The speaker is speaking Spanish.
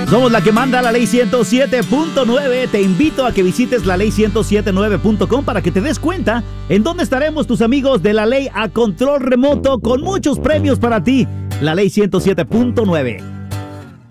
Somos la que manda la ley 107.9. Te invito a que visites la ley1079.com para que te des cuenta en dónde estaremos tus amigos de la ley a control remoto con muchos premios para ti. La ley 107.9.